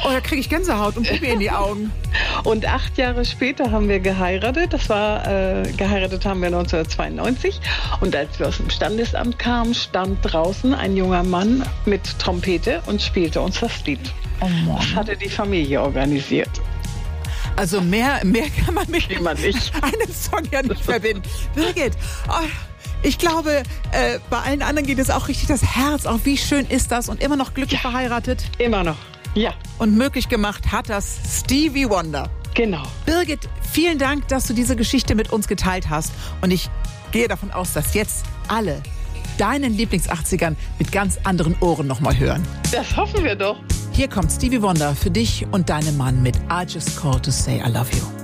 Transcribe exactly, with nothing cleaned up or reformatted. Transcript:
Oh, da kriege ich Gänsehaut und Puppi in die Augen. Und acht Jahre später haben wir geheiratet. Das war, äh, geheiratet haben wir neunzehnhundertzweiundneunzig. Und als wir aus dem Standesamt kamen, stand draußen ein junger Mann mit Trompete und spielte uns das Lied. Oh Mann. Das hatte die Familie organisiert. Also mehr, mehr kann man mit Kann man nicht. einem Song ja nicht verbinden. Birgit, oh, ich glaube, äh, bei allen anderen geht es auch richtig das Herz auf. Wie schön ist das? Und immer noch glücklich Ja. verheiratet. Immer noch, ja. Und möglich gemacht hat das Stevie Wonder. Genau. Birgit, vielen Dank, dass du diese Geschichte mit uns geteilt hast. Und ich gehe davon aus, dass jetzt alle deinen Lieblings-achtzigern mit ganz anderen Ohren nochmal hören. Das hoffen wir doch. Hier kommt Stevie Wonder für dich und deinen Mann mit I Just Called to Say I Love You.